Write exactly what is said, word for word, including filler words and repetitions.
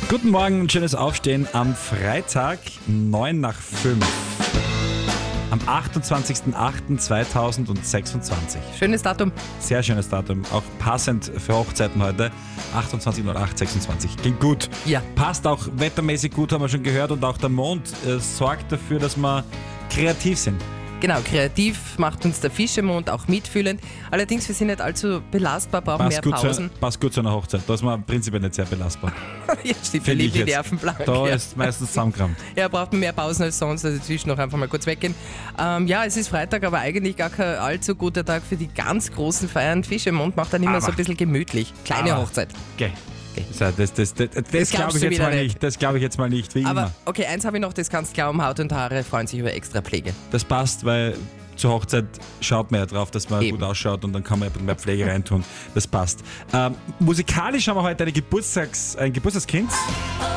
Guten Morgen und schönes Aufstehen am Freitag, neun nach fünf. Am achtundzwanzigsten achten zweitausendsechsundzwanzig. Schönes Datum. Sehr schönes Datum, auch passend für Hochzeiten heute. achtundzwanzig null acht sechsundzwanzig. Klingt gut. Ja. Passt auch wettermäßig gut, haben wir schon gehört. Und auch der Mond äh, sorgt dafür, dass wir kreativ sind. Genau, kreativ macht uns der Fischemond auch mitfühlend. Allerdings, wir sind nicht allzu belastbar, brauchen Passt mehr gut, Pausen. zu, passt gut zu einer Hochzeit. Da ist man prinzipiell nicht sehr belastbar. Ja, stimmt, Finde ich die jetzt. Nerven blank. Da ja. ist meistens zusammengekramt. Ja, braucht man mehr Pausen als sonst, also zwischen noch einfach mal kurz weggehen. Ähm, ja, es ist Freitag, aber eigentlich gar kein allzu guter Tag für die ganz großen Feiern. Fischemond macht dann immer Aber. so ein bisschen gemütlich. Kleine Aber. Hochzeit. Okay. Das, das, das, das, das glaubst glaube ich du jetzt wieder mal nicht. nicht. Das glaube ich jetzt mal nicht, wie Aber immer. okay, eins habe ich noch, das kannst du glauben, Haut und Haare freuen sich über extra Pflege. Das passt, weil zur Hochzeit schaut man ja drauf, dass man Eben. gut ausschaut und dann kann man ein bisschen mehr Pflege reintun. Das passt. Ähm, musikalisch haben wir heute eine Geburtstags, ein Geburtstagskind.